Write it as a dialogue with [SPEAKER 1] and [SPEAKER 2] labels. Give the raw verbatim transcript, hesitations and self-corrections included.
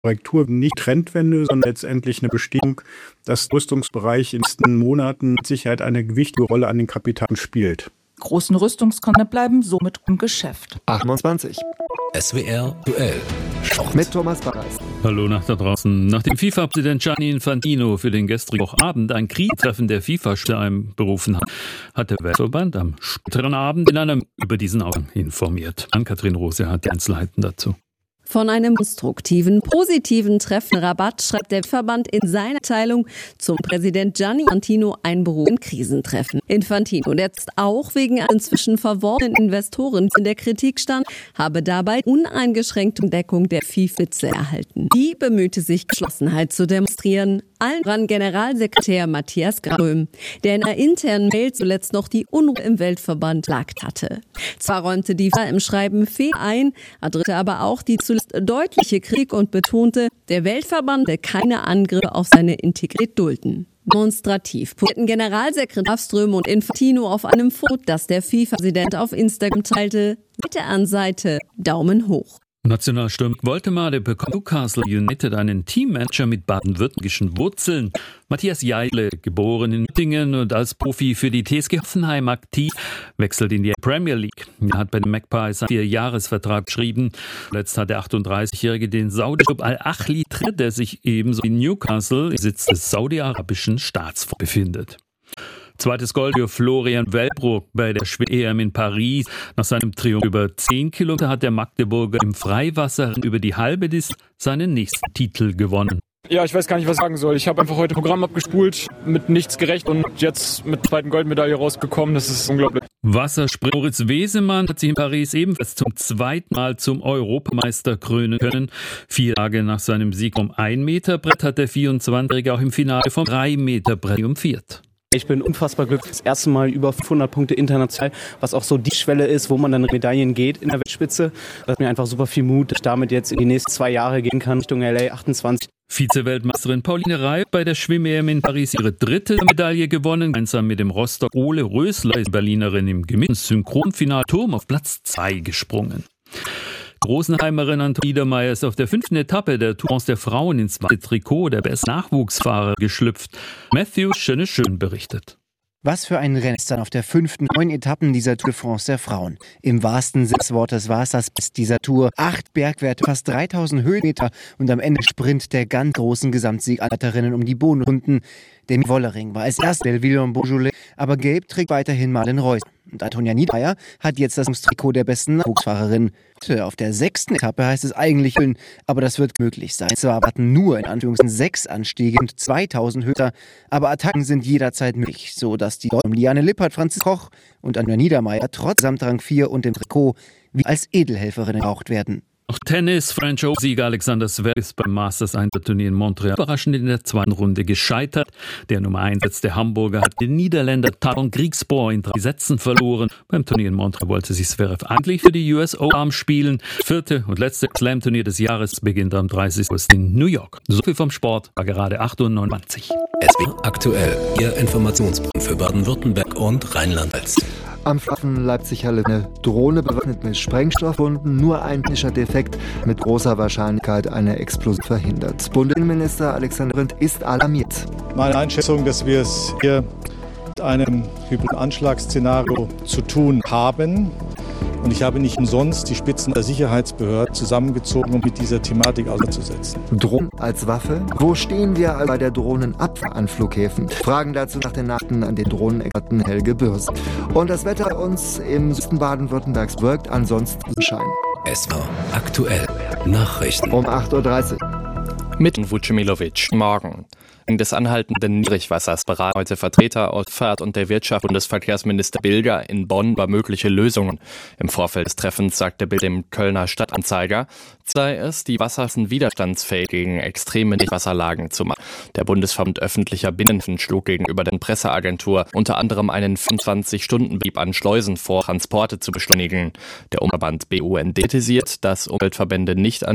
[SPEAKER 1] Korrektur nicht Trendwende, sondern letztendlich eine Bestätigung, dass der Rüstungsbereich in den nächsten Monaten mit Sicherheit eine gewichtige Rolle an den Kapitalen spielt.
[SPEAKER 2] Großen Rüstungskonzerne bleiben somit im Geschäft.
[SPEAKER 3] achtundzwanzig.
[SPEAKER 4] S W R Duell. Sport.
[SPEAKER 3] Mit Thomas Barreis.
[SPEAKER 5] Hallo nach da draußen. Nachdem FIFA-Präsident Gianni Infantino für den gestrigen Abend ein Kriegstreffen der FIFA berufen hat, hat der Weltverband am späteren Abend in einem über diesen Ausgang informiert. Ann-Kathrin Rose hat die Einzelheiten dazu.
[SPEAKER 6] Von einem konstruktiven, positiven Treffen Rabatt schreibt der Verband in seiner Teilung zum Präsident Gianni Infantino ein berufenes Krisentreffen. Infantino, der jetzt auch wegen inzwischen verworrenen Investoren in der Kritik stand, habe dabei uneingeschränkte Deckung der FIFA-Spitze erhalten. Die bemühte sich, Geschlossenheit zu demonstrieren. Allen voran Generalsekretär Matthias Gröhm, der in einer internen Mail zuletzt noch die Unruhe im Weltverband beklagt hatte. Zwar räumte die FIFA im Schreiben Fehler ein, adressierte aber auch die zuletzt deutliche Kritik und betonte, der Weltverband will keine Angriffe auf seine Integrität dulden. Demonstrativ posierten Generalsekretär Ström und Infantino auf einem Foto, das der FIFA-Präsident auf Instagram teilte, Seite an Seite, Daumen hoch.
[SPEAKER 5] Nationalstürmer Woltemade bekommt Newcastle United einen Teammanager mit baden-württembergischen Wurzeln. Matthias Jaidle, geboren in Nüttingen und als Profi für die T S G Hoffenheim aktiv, wechselt in die Premier League. Er hat bei den Magpies einen Vierjahresvertrag geschrieben. Letzt hat der achtunddreißigjährige den Saudi-Club Al-Ahli, der sich ebenso wie Newcastle im Sitz des saudi-arabischen Staatsfonds befindet. Zweites Gold für Florian Wellbrock bei der Schwimmen-E M in Paris. Nach seinem Triumph über zehn Kilometer hat der Magdeburger im Freiwasser über die halbe Distanz seinen nächsten Titel gewonnen.
[SPEAKER 7] Ja, ich weiß gar nicht, was ich sagen soll. Ich habe einfach heute Programm abgespult, mit nichts gerechnet und jetzt mit der zweiten Goldmedaille rausgekommen. Das ist unglaublich.
[SPEAKER 5] Wasserspringer Moritz Wesemann hat sich in Paris ebenfalls zum zweiten Mal zum Europameister krönen können. Vier Tage nach seinem Sieg um ein Meter Brett hat der vierundzwanzigjährige auch im Finale vom drei Meter Brett triumphiert.
[SPEAKER 8] Ich bin unfassbar glücklich. Das erste Mal über fünfhundert Punkte international, was auch so die Schwelle ist, wo man dann Medaillen geht in der Weltspitze. Das hat mir einfach super viel Mut, dass ich damit jetzt in die nächsten zwei Jahre gehen kann, Richtung L A achtundzwanzig.
[SPEAKER 5] Vize-Weltmeisterin Pauline Reif bei der Schwimm-E M in Paris ihre dritte Medaille gewonnen. Gemeinsam mit dem Rostock Ole Rösler ist die Berlinerin im gemischten Synchronfinal Turm auf Platz zwei gesprungen. Rosenheimerin Antonie Niedermeyer ist auf der fünften Etappe der Tour der Frauen ins weiße Trikot der besten Nachwuchsfahrer geschlüpft. Matthew Schöne-Schön berichtet.
[SPEAKER 9] Was für ein Rennen ist dann auf der fünften neun Etappen dieser Tour de France der Frauen. Im wahrsten Sinne des Wortes war es das Beste dieser Tour. Acht Bergwerte, fast dreitausend Höhenmeter und am Ende Sprint der ganz großen Gesamtsieganwärterinnen um die Bodenrunden. Demi Wollering war als erste Delvillon Beaujolais, aber gelb trägt weiterhin Marlen Reus. Und Antonia Niedermeyer hat jetzt das Trikot der besten Nachwuchsfahrerin. Auf der sechsten Etappe heißt es eigentlich, aber das wird möglich sein. Zwar warten nur in Anführungszeichen sechs Anstiege und zweitausend Höhen, aber Attacken sind jederzeit möglich, so dass die Deutschen Liane Lippert, Franziska Koch und Antonia Niedermeyer trotz Gesamtrang vier und dem Trikot wie als Edelhelferinnen gebraucht werden.
[SPEAKER 5] Auch Tennis, French Open-Sieger Alexander Zverev ist beim Masters-Einzelturnier in Montreal überraschend in der zweiten Runde gescheitert. Der Nummer eins der Hamburger hat den Niederländer Taron Griekspoor in drei Sätzen verloren. Beim Turnier in Montreal wollte sich Zverev eigentlich für die U S Open spielen. Vierte und letzte Slam-Turnier des Jahres beginnt am dreißigsten August in New York. So viel vom Sport, war gerade acht Uhr neunundzwanzig.
[SPEAKER 4] S W R aktuell, Ihr Informationspunkt für Baden-Württemberg und Rheinland-Pfalz.
[SPEAKER 3] Am Flughafen Leipzig-Halle eine Drohne bewaffnet mit Sprengstoffwunden, nur ein technischer Defekt mit großer Wahrscheinlichkeit eine Explosion verhindert. Bundesinnenminister Alexander Grondt ist alarmiert.
[SPEAKER 10] Meine Einschätzung, dass wir es hier mit einem hybriden Anschlagsszenario zu tun haben. Und ich habe nicht umsonst die Spitzen der Sicherheitsbehörden zusammengezogen, um mit dieser Thematik auseinanderzusetzen.
[SPEAKER 3] Drohnen als Waffe? Wo stehen wir bei der Drohnenabwehr an Flughäfen? Fragen dazu nach den Nachrichten an den Drohnenexperten Helge Börs. Und das Wetter uns im Süden Baden-Württembergs wirkt ansonsten Schein.
[SPEAKER 4] S W R aktuell Nachrichten
[SPEAKER 3] um acht Uhr dreißig.
[SPEAKER 11] Mit Vucimilovic. Morgen. Wegen des anhaltenden Niedrigwassers beraten heute Vertreter aus Fahrt und der Wirtschaft Bundesverkehrsminister Bilger in Bonn über mögliche Lösungen. Im Vorfeld des Treffens sagte Bild dem Kölner Stadtanzeiger, sei es, die Wasserwassen widerstandsfähig gegen extreme Niedrigwasserlagen zu machen. Der Bundesverband öffentlicher Binnenhäfen schlug gegenüber der Presseagentur unter anderem einen vierundzwanzig-Stunden-Betrieb an Schleusen vor, Transporte zu beschleunigen. Der Umverband B U N D kritisiert, dass Umweltverbände nicht an